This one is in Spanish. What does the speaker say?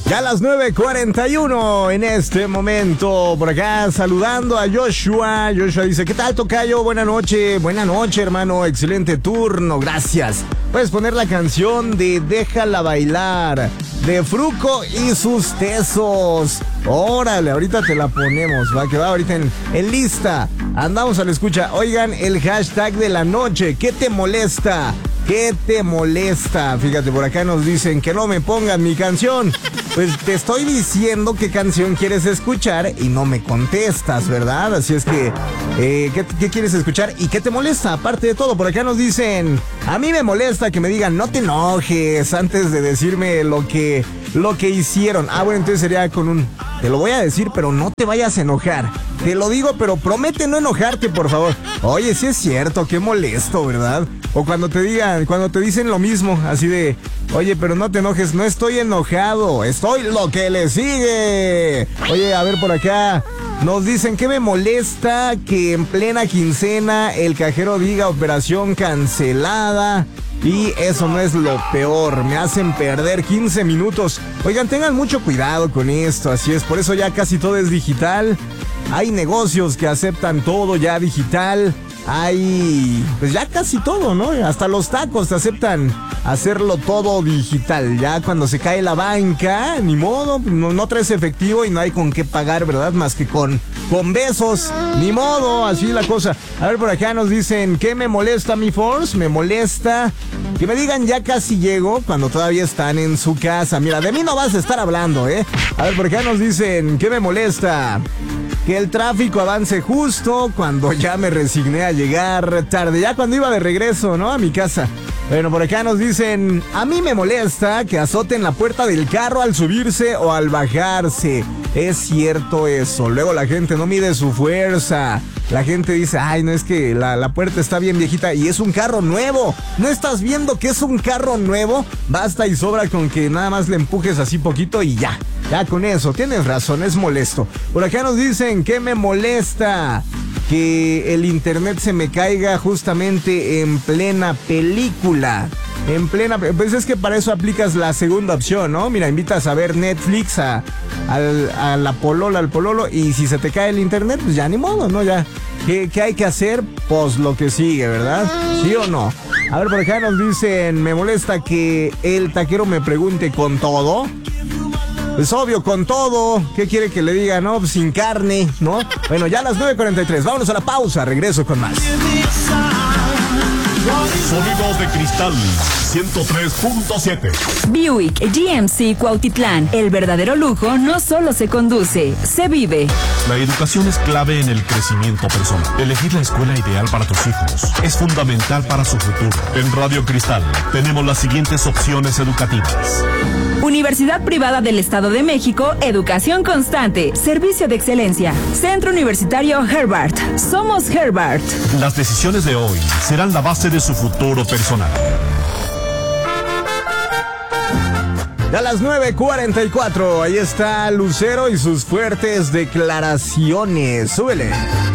Ya a las 9:41 en este momento, por acá saludando a Joshua. Joshua dice, ¿qué tal, tocayo? Buenas noches, hermano, excelente turno, gracias. Puedes poner la canción de Déjala Bailar, de Fruco y sus Tesos. Órale, ahorita te la ponemos, va, que va ahorita en lista. Andamos a la escucha. Oigan, el hashtag de la noche, ¿qué te molesta? ¿Qué te molesta? Fíjate, por acá nos dicen que no me pongan mi canción. Pues te estoy diciendo qué canción quieres escuchar y no me contestas, ¿verdad? Así es que, ¿qué quieres escuchar y qué te molesta? Aparte de todo, por acá nos dicen, a mí me molesta que me digan, no te enojes, antes de decirme lo que hicieron. Ah, bueno, entonces sería con un, te lo voy a decir, pero no te vayas a enojar. Te lo digo, pero promete no enojarte, por favor. Oye, sí es cierto, qué molesto, ¿verdad? O cuando te dicen lo mismo, así de, oye, pero no te enojes, no estoy enojado, estoy lo que le sigue. Oye, a ver por acá, nos dicen que me molesta que en plena quincena el cajero diga operación cancelada. Y eso no es lo peor, me hacen perder 15 minutos. Oigan, tengan mucho cuidado con esto, así es, por eso ya casi todo es digital. Hay negocios que aceptan todo ya digital. Hay, pues ya casi todo, ¿no? Hasta los tacos te aceptan hacerlo todo digital. Ya cuando se cae la banca, ni modo, no traes efectivo y no hay con qué pagar, ¿verdad? Más que con besos, ni modo, así la cosa. A ver, por acá nos dicen, ¿qué me molesta, mi Force? Me molesta que me digan ya casi llego cuando todavía están en su casa. Mira, de mí no vas a estar hablando, ¿eh? A ver, por acá nos dicen, ¿qué me molesta? Que el tráfico avance justo cuando ya me resigné a llegar tarde, ya cuando iba de regreso, ¿no? A mi casa. Bueno, por acá nos dicen, a mí me molesta que azoten la puerta del carro al subirse o al bajarse. Es cierto eso. Luego la gente no mide su fuerza. La gente dice, ay, no, es que la puerta está bien viejita y es un carro nuevo. ¿No estás viendo que es un carro nuevo? Basta y sobra con que nada más le empujes así poquito y ya. Ya con eso, tienes razón, es molesto. Por acá nos dicen, ¿qué me molesta? Que el internet se me caiga justamente en plena película. Pues es que para eso aplicas la segunda opción, ¿no? Mira, invitas a ver Netflix a la polola, al pololo, y si se te cae el internet, pues ya ni modo, ¿no? Ya, ¿qué hay que hacer? Pues lo que sigue, ¿verdad? ¿Sí o no? A ver, por acá nos dicen, me molesta que el taquero me pregunte con todo. Es obvio, con todo. ¿Qué quiere que le diga, no? Pues sin carne, ¿no? Bueno, ya a las 9:43. Vámonos a la pausa. Regreso con más. Sonidos de Cristal 103.7. Buick GMC Cuautitlán. El verdadero lujo no solo se conduce, se vive. La educación es clave en el crecimiento personal. Elegir la escuela ideal para tus hijos es fundamental para su futuro. En Radio Cristal tenemos las siguientes opciones educativas. Universidad Privada del Estado de México, educación constante, servicio de excelencia. Centro Universitario Herbert. Somos Herbert. Las decisiones de hoy serán la base de su futuro personal. Ya a las 9:44, ahí está Lucero y sus fuertes declaraciones. Súbele.